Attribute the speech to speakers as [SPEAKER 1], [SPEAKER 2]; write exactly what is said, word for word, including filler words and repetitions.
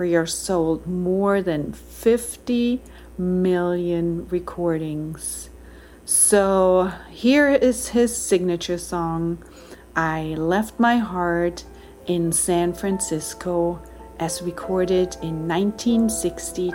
[SPEAKER 1] sold more than fifty million recordings. So here is his signature song, I Left My Heart in San Francisco, as recorded in nineteen sixty